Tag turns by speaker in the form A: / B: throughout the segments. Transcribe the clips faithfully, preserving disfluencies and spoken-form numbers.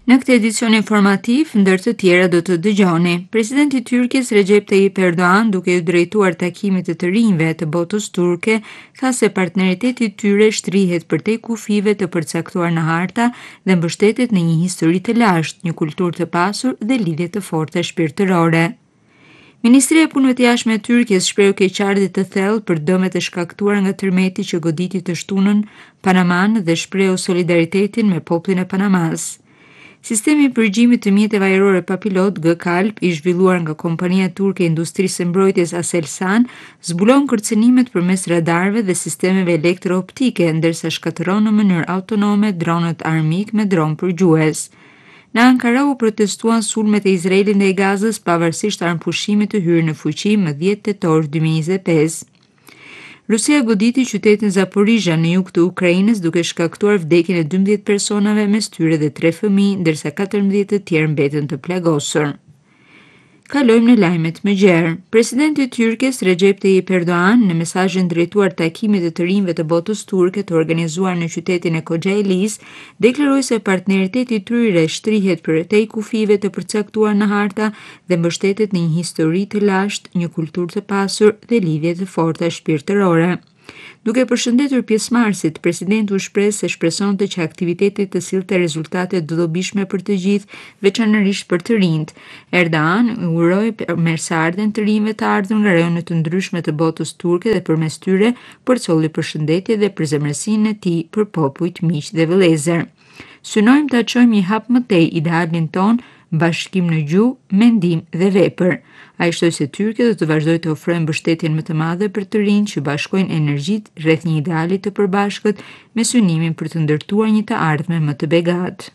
A: Në këtë edicion informativ, ndër të tjera do të dëgjoni. Presidenti i Tyrkisë Recep Tayyip Erdogan, duke u drejtuar takimit të të rinjve të botës turke, tha se partneriteti i tyre shtrihet përtej kufive të përcaktuar në harta dhe mbështetet në një histori të lashtë, një kulturë të pasur dhe lidhje të forta shpirtërore. Ministria e Punëve të Jashtme e Tyrkisë shprehu keqardhje të thellë për dëmet e shkaktuara nga tërmeti që goditi të shtunën Panaman dhe shprehu solidaritetin me popullin e Panamas. Sistemi i përgjimit të mjeteve ajrore pa pilot G-Kalp, i zhvilluar nga kompania turke e industrisë së mbrojtjes Aselsan, zbulon kërcënimet përmes radarëve dhe sistemeve elektrooptike, ndërsa shkatëron në mënyrë autonome dronët armik me dron përgjues. Në Ankara u protestuan sulmet e Izraelit ndaj Gazës pavarësisht armëpushimit të hyrë në fuqi më dhjetë tetor dy mijë e njëzet e pesë. Rusia goditi qytetin Zaporizhia në jug të Ukrainës duke shkaktuar vdekjen e dymbëdhjetë personave, mes tyre dhe tre fëmijë, ndërsa katërmbëdhjetë të tjerë mbeten të plagosur. Kalojmë në lajmet më gjerë. Presidenti i Tyrkisë Recep Tayyip Erdogan, në mesazhin drejtuar takimit të të rinjve të botës turke të organizuar në qytetin e Koxhaelis, deklaroi se partneriteti i tyre shtrihet përtej kufive të përcaktuar në harta dhe mbështetet në një histori të lashtë, një kulturë të pasur dhe lidhje të forta shpirtërore. Duke përshëndetur pjesëmarrësit, presidenti u shpreh se shpresonte që aktiviteti të sillte rezultate të dobishme për të gjithë, veçanërisht për të rinjt. Erdogan uroi mirëseardhjen të rinjve të ardhur nga rajone të ndryshme të botës turke dhe përmes tyre përcolli përshëndetje dhe përzemërsinë e tij për popujt miq dhe vëllezër. Synojmë ta çojmë një hap më tej idealin ton, bashkim në gjuhë, mendim dhe vepër. Ai shtoi se Tyrkia do të vazhdojë të ofrojë mbështetjen më të madhe për të rinjt që bashkojnë energjitë rreth një ideali të përbashkët me synimin për të ndërtuar një të ardhme më të begatë.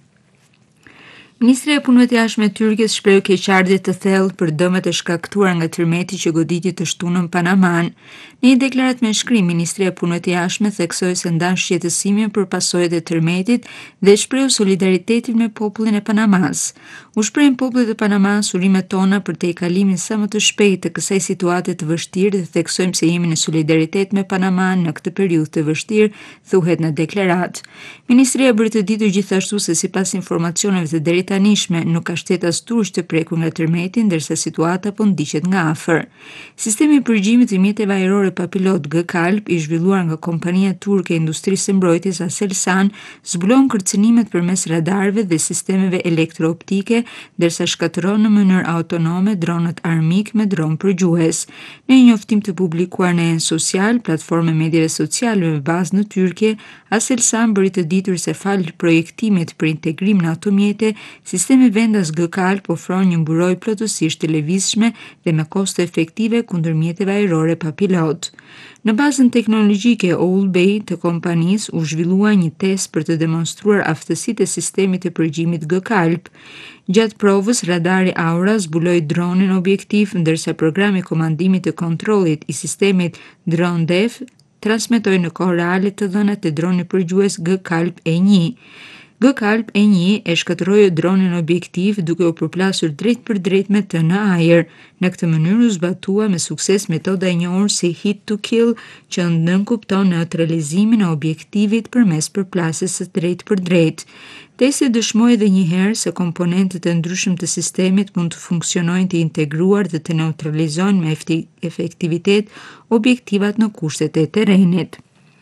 A: Ministria e Punëve të Jashtme e Tyrkisë shprehu keqardhje të thellë për dëmet e shkaktuara nga tërmeti që goditi të shtunën Panaman. Në një deklaratë me shkrim, Ministria e Punëve të Jashtme theksoi se ndan shqetësimin për pasojat e tërmetit dhe shprehu solidaritetin me popullin e Panamas. U shprehën popullit të Panamas urimet tona për te kalimin sa më të shpejtë të kësaj situate të vështirë dhe theksojmë se jemi në solidaritet me Panaman në këtë periudhë të vështirë, thuhet në deklaratë. Ministria bëri të ditur gjithashtu se sipas informacioneve të deri tanishme nuk ka shtet as turq të prekur nga tërmeti, ndërsa situata po ndiqet nga afër. Sistemi i përgjimit të mjeteve ajrore pa pilot G-Kalp, i zhvilluar nga kompania turke e industrisë së mbrojtjes Aselsan, zbulon kërcënimet përmes radarëve dhe sistemeve elektrooptike, ndërsa shkatëron në mënyrë autonome dronët armik me dron përgjues. Në një njoftim të publikuar në enë social, platformë e medjeve sociale me bazë në Tyrkje, Aselsan bëri të ditur se fal projektimit për integrim në ato mjete, sistemi vendas G-Kalp ofron një mburojë plotësisht të lëvizshme dhe me kosto efektive kundër mjeteve ajrore pa pilot. Në bazën teknologjike Owl-Bay të kompanisë u zhvillua një test për të demonstruar aftësitë e sistemit të përgjimit G-Kalp. Gjatë provës, radari Aura zbuloi dronin objektiv, ndërsa programi komandimit të kontrollit i sistemit Drone-Def transmetoi në kohë reale të dhënat e dronit përgjues G-Kalp E një. G-Kalp E një e shkatërroi dronin objektiv duke u përplasur drejt për drejt me të në ajër. Në këtë mënyrë u zbatua me sukses metoda e njohur si hit to kill, që nënkupton neutralizimin e objektivit përmes përplasjes së drejt për drejt. Testi dëshmoi edhe një herë se komponentët e ndryshëm të sistemit mund të funksionojnë të integruar dhe të neutralizojnë me efektivitet objektivat në kushtet e terrenit.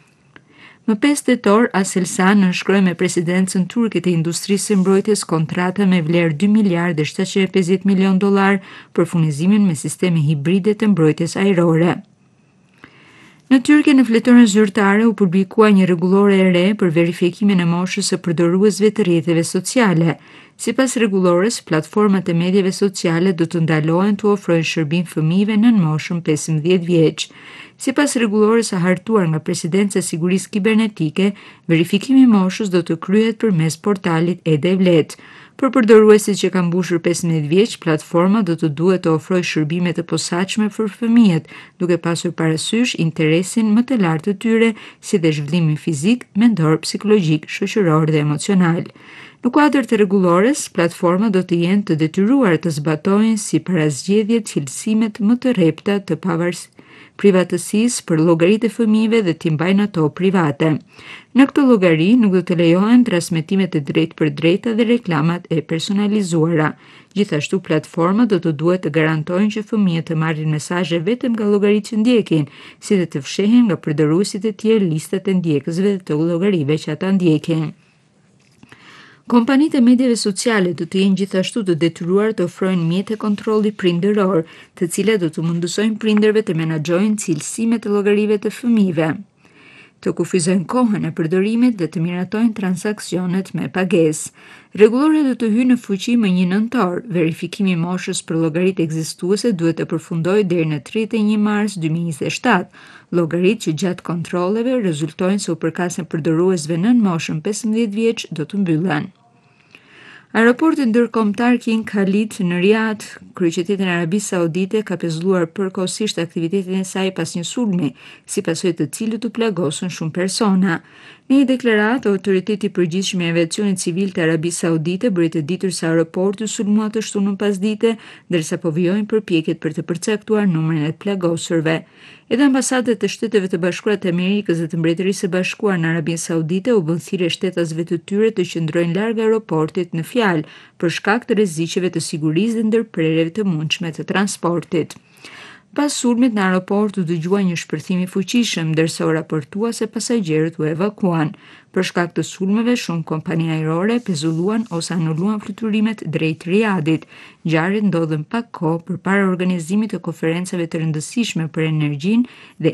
A: Më pesë tetor, Aselsan nënshkroi me presidencën turke të industrisë së mbrojtjes kontrata me vlerë dy miliardë shtatëqind e pesëdhjetë milion dollar për furnizimin me sisteme hibride të mbrojtjes ajrore. Në Tyrkje, në fletoren zyrtare u publikua një rregullore e re për verifikimin e moshës së përdoruesve të rrjeteve sociale. Sipas rregullores, platformat e medjeve sociale do të ndalohen të ofrojnë shërbim fëmijëve nën moshën pesëmbëdhjetë vjeç. Sipas rregullores së hartuar nga Presidenca e Sigurisë Kibernetike, verifikimi i moshës do të kryhet përmes portalit e-Devlet. Për përdoruesit që kanë mbushur pesëmbëdhjetë vjeç, platforma do të duhet të ofrojë shërbime të posaçme për fëmijët, duke pasur parasysh interesin më të lartë të tyre, si dhe zhvillimin fizik, mendor, psikologjik, shoqëror dhe emocional. Në kuadër të rregullores, platforma do të jenë të detyruar të zbatojnë si parazgjedhjet cilësimet më të rrepta të pavarësisë privatësisë për llogaritë e fëmijëve dhe t'i mbajnë ato private. Në këtë llogari nuk do të lejohen transmetimet e drejtë për drejta dhe reklamat e personalizuara. Gjithashtu, platformat do të duhet të garantojnë që fëmijët të marrin mesazhe vetëm nga llogaritë që ndjekin, si dhe të fshehin nga përdorësit e tjerë listat e ndjekësve të llogarive që ata ndjekin. Kompanitë e medjave sociale do të jenë gjithashtu të detyruar të ofrojnë mjete kontrolli prindëror, të cilat do të mundësojnë prindërve të menaxhojnë cilësimet e llogarive të fëmijëve, të kufizojnë kohën e përdorimit dhe të miratojnë transaksionet me pagesë. Rregulloria do të hyjë në fuqi më një nëntor. Verifikimi i moshës për llogaritë ekzistuese duhet të përfundojë deri në tridhjetë e një mars dy mijë e njëzet e shtatë. Llogaritë që gjatë kontrolleve rezultojnë se u përkasin përdoruesve nën moshën pesëmbëdhjetë vjeç do të mbyllen. Aeroporti ndërkombëtar King Khalid në Riyadh, kryeqytetin e Arabisë Saudite, ka pezulluar përkohësisht aktivitetin e saj pas një sulmi, si pasojë të cilit u plagosën shumë persona. Në një deklaratë, autoriteti i përgjithshëm i aviacionit civil të Arabisë Saudite bëri të ditur se aeroporti u sulmua të shtunën pasdite, ndërsa po vijojnë përpjekjet për të përcaktuar numrin e plagosurve. Edhe ambasadat e Shteteve të Bashkuara të Amerikës dhe të Mbretërisë së Bashkuar në Arabinë Saudite u bën thirrje shtetasve të tyre të qëndrojnë larg aeroportit në fjalë për shkak të rreziqeve të sigurisë dhe ndërprerjeve të mundshme të transportit. Pas sulmit në aeroport u dëgjua një shpërthim i fuqishëm, ndërsa u raportua se pasagjerët u evakuan. Për shkak të sulmeve, shumë kompani ajrore pezulluan ose anuluan fluturimet drejt Riyadit. Ngjarjet ndodhen pak kohë përpara organizimit të konferencave të rëndësishme për energjinë dhe